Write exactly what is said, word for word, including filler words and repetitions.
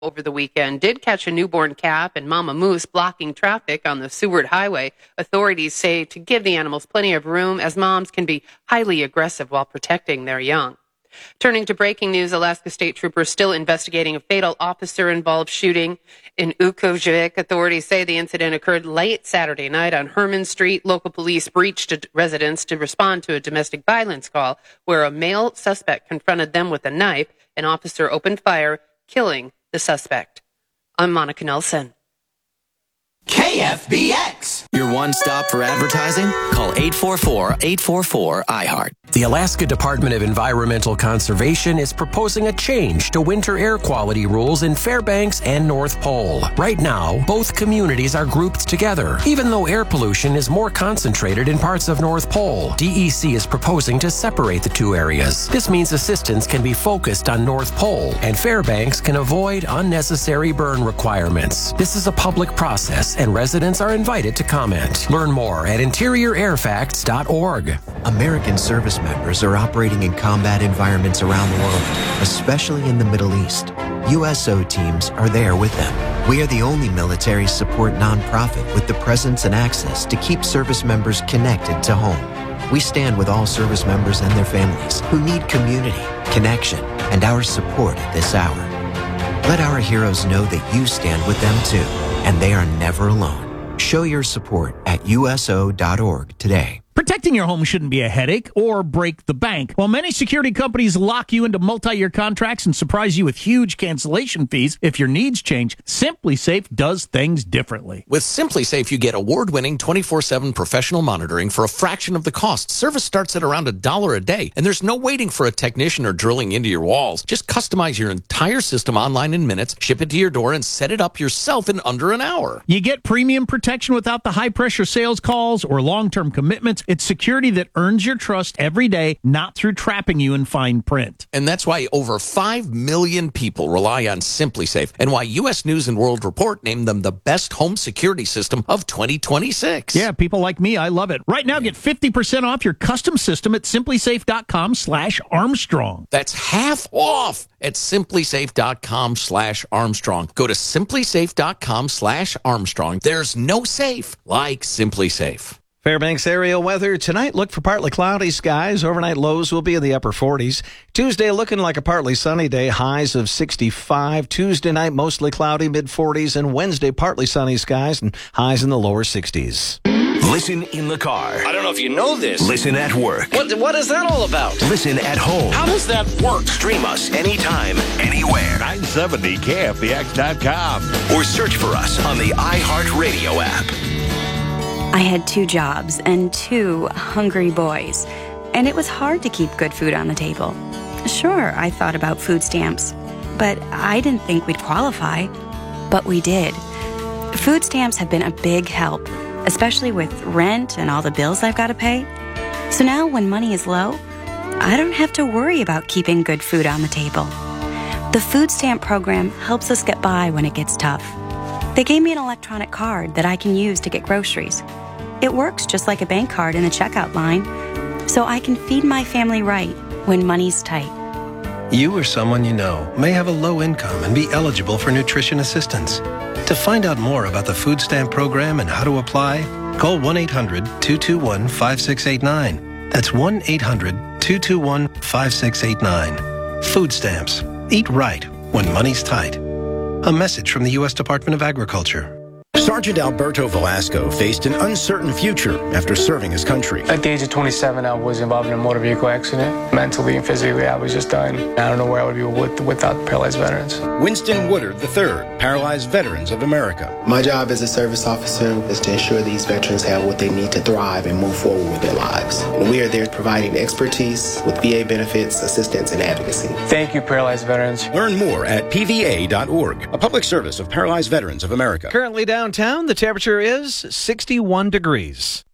over the weekend did catch a newborn calf and mama moose blocking traffic on the Seward Highway. Authorities say to give the animals plenty of room, as moms can be highly aggressive while protecting their young. Turning to breaking news, Alaska State Troopers still investigating a fatal officer-involved shooting in Ukojvik. Authorities say the incident occurred late Saturday night on Herman Street. Local police breached a residence to respond to a domestic violence call where a male suspect confronted them with a knife. An officer opened fire, killing the suspect. I'm Monica Nelson. K F B X. Your one stop for advertising? Call eight four four, eight four four, I heart. The Alaska Department of Environmental Conservation is proposing a change to winter air quality rules in Fairbanks and North Pole. Right now, both communities are grouped together. Even though air pollution is more concentrated in parts of North Pole, D E C is proposing to separate the two areas. This means assistance can be focused on North Pole, and Fairbanks can avoid unnecessary burn requirements. This is a public process, and residents are invited to comment. Learn more at interior air facts dot org. American service members are operating in combat environments around the world, especially in the Middle East. U S O teams are there with them. We are the only military support nonprofit with the presence and access to keep service members connected to home. We stand with all service members and their families who need community, connection, and our support at this hour. Let our heroes know that you stand with them too, and they are never alone. Show your support at U S O dot org today. Protecting your home shouldn't be a headache or break the bank. While many security companies lock you into multi-year contracts and surprise you with huge cancellation fees if your needs change, SimpliSafe does things differently. With SimpliSafe, you get award-winning twenty-four seven professional monitoring for a fraction of the cost. Service starts at around a dollar a day, and there's no waiting for a technician or drilling into your walls. Just customize your entire system online in minutes, ship it to your door, and set it up yourself in under an hour. You get premium protection without the high-pressure sales calls or long-term commitments. It's security that earns your trust every day, not through trapping you in fine print. And that's why over five million people rely on SimpliSafe, and why U S News and World Report named them the best home security system of twenty twenty-six. Yeah, people like me, I love it. Right now, get fifty percent off your custom system at SimpliSafe.com slash Armstrong. That's half off at SimpliSafe.com slash Armstrong. Go to SimpliSafe.com slash Armstrong. There's no safe like SimpliSafe. Fairbanks area weather. Tonight, look for partly cloudy skies. Overnight lows will be in the upper forties. Tuesday, looking like a partly sunny day. Highs of sixty-five. Tuesday night, mostly cloudy, mid-forties. And Wednesday, partly sunny skies and highs in the lower sixties. Listen in the car. I don't know if you know this. Listen at work. What, what is that all about? Listen at home. How does that work? Stream us anytime, anywhere. nine seventy K F B X dot com. Or search for us on the iHeartRadio app. I had two jobs and two hungry boys, and it was hard to keep good food on the table. Sure, I thought about food stamps, but I didn't think we'd qualify. But we did. Food stamps have been a big help, especially with rent and all the bills I've got to pay. So now when money is low, I don't have to worry about keeping good food on the table. The food stamp program helps us get by when it gets tough. They gave me an electronic card that I can use to get groceries. It works just like a bank card in the checkout line, so I can feed my family right when money's tight. You or someone you know may have a low income and be eligible for nutrition assistance. To find out more about the food stamp program and how to apply, call one eight hundred, two two one, five six eight nine. That's one eight hundred, two two one, five six eight nine. Food stamps. Eat right when money's tight. A message from the U S Department of Agriculture. Sergeant Alberto Velasco faced an uncertain future after serving his country. At the age of twenty-seven, I was involved in a motor vehicle accident. Mentally and physically, I was just done. I don't know where I would be with, without Paralyzed Veterans. Winston Woodard the third, Paralyzed Veterans of America. My job as a service officer is to ensure these veterans have what they need to thrive and move forward with their lives. And we are there providing expertise with V A benefits, assistance, and advocacy. Thank you, Paralyzed Veterans. Learn more at P V A dot org, a public service of Paralyzed Veterans of America. Currently downtown, the temperature is sixty-one degrees.